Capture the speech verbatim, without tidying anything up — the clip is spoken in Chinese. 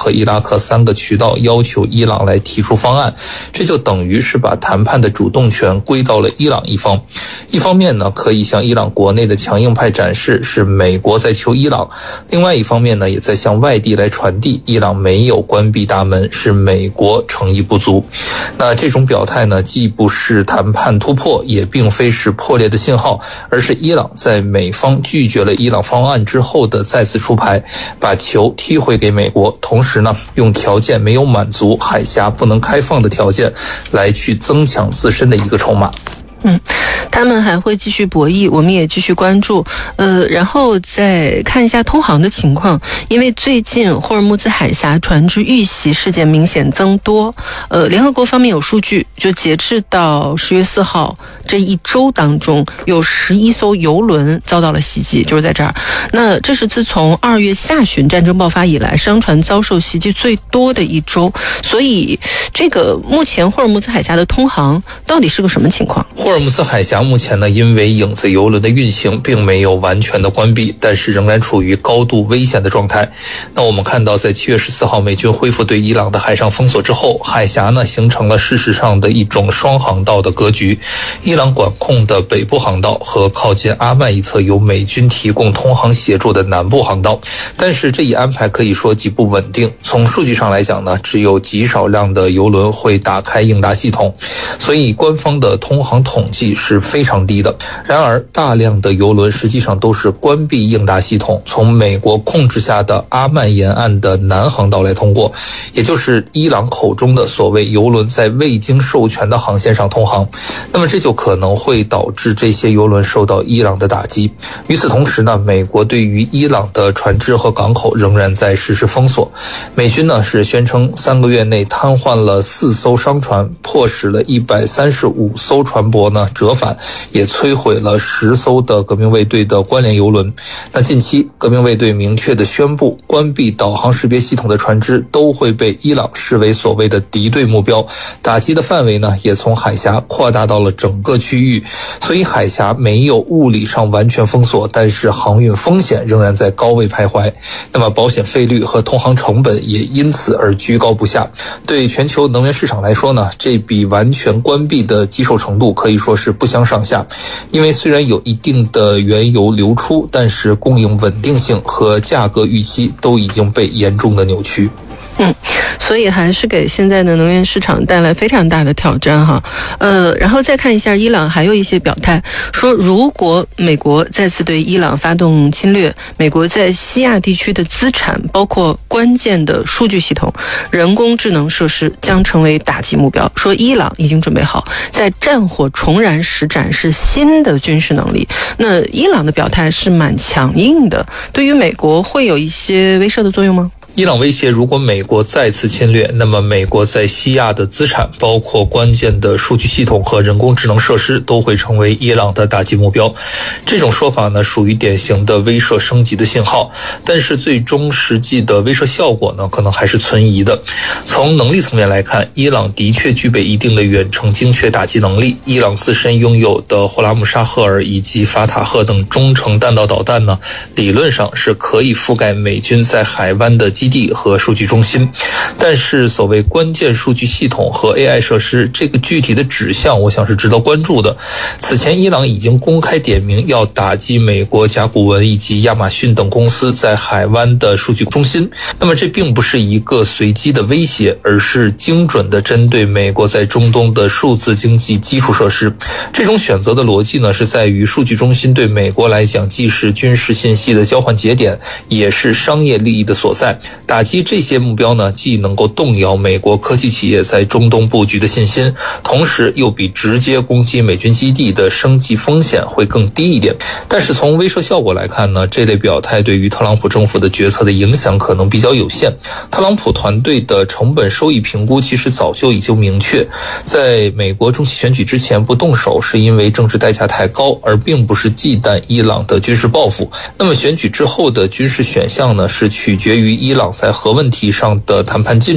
和伊拉克三个渠道要求伊朗来提出方案，这就等于是把谈判的主动权归到了伊朗一方。一方面呢，可以向伊朗国内的强硬派展示是美国在求伊朗，另外一方面呢，也在向外地来传递伊朗没有关闭大门，是美国诚意不足。那这种表态呢，既不是谈判突破，也并非是破裂的信号，而是伊朗在美方拒绝了伊朗方案之后的再次出牌，把球踢回给美国，同时呢，用条件没有满足海峡不能开放的条件来去增强自身的一个筹码。 嗯，他们还会继续博弈，我们也继续关注。呃，然后再看一下通航的情况，因为最近霍尔木兹海峡船只遇袭事件明显增多。呃，联合国方面有数据，就截至到十月四号这一周当中，有十一艘油轮遭到了袭击，就是在这儿。那这是自从二月下旬战争爆发以来，商船遭受袭击最多的一周。所以，这个目前霍尔木兹海峡的通航到底是个什么情况？ 霍尔木兹海峡目前呢，因为影子油轮的运行并没有完全的关闭，但是仍然处于高度危险的状态。那我们看到，在七月十四号美军恢复对伊朗的海上封锁之后，海峡呢形成了事实上的一种双航道的格局。伊朗管控的北部航道和靠近阿曼一侧由美军提供通航协助的南部航道。但是这一安排可以说极不稳定。从数据上来讲呢，只有极少量的油轮会打开应答系统，所以官方的通航统统计是非常低的。然而大量的油轮实际上都是关闭应答系统，从美国控制下的阿曼沿岸的南航道来通过，也就是伊朗口中的所谓油轮在未经授权的航线上通航。那么这就可能会导致这些油轮受到伊朗的打击。与此同时呢，美国对于伊朗的船只和港口仍然在实施封锁。美军呢是宣称三个月内瘫痪了四艘商船，迫使了一百三十五艘船舶呢折返，也摧毁了十艘的革命卫队的关联油轮。那近期革命卫队明确的宣布，关闭导航识别系统的船只都会被伊朗视为所谓的敌对目标，打击的范围呢也从海峡扩大到了整个区域。所以海峡没有物理上完全封锁，但是航运风险仍然在高位徘徊。那么保险费率和通航成本也因此而居高不下。对全球能源市场来说呢，这比完全关闭的棘手程度可以说是不相上下。因为虽然有一定的原油流出，但是供应稳定性和价格预期都已经被严重的扭曲。 嗯，所以还是给现在的能源市场带来非常大的挑战哈。呃，然后再看一下伊朗还有一些表态，说如果美国再次对伊朗发动侵略，美国在西亚地区的资产，包括关键的数据系统、人工智能设施将成为打击目标。说伊朗已经准备好在战火重燃时展示新的军事能力。那伊朗的表态是蛮强硬的，对于美国会有一些威慑的作用吗？ 伊朗威胁，如果美国再次侵略，那么美国在西亚的资产，包括关键的数据系统和人工智能设施，都会成为伊朗的打击目标。这种说法呢，属于典型的威慑升级的信号，但是最终实际的威慑效果呢，可能还是存疑的。从能力层面来看，伊朗的确具备一定的远程精确打击能力。伊朗自身拥有的霍拉姆沙赫尔以及法塔赫等中程弹道导弹呢，理论上是可以覆盖美军在海湾的基地和数据中心。但是所谓关键数据系统和 A I 设施，这个具体的指向我想是值得关注的。此前伊朗已经公开点名要打击美国甲骨文以及亚马逊等公司在海湾的数据中心，那么这并不是一个随机的威胁，而是精准的针对美国在中东的数字经济基础设施。这种选择的逻辑呢，是在于数据中心对美国来讲既是军事信息的交换节点，也是商业利益的所在。打击这些目标呢，既能够动摇美国科技企业在中东布局的信心，同时又比直接攻击美军基地的升级风险会更低一点。但是从威慑效果来看呢，这类表态对于特朗普政府的决策的影响可能比较有限。特朗普团队的成本收益评估其实早就已经明确，在美国中期选举之前不动手是因为政治代价太高，而并不是忌惮伊朗的军事报复。那么选举之后的军事选项呢，是取决于伊朗在核问题上的谈判进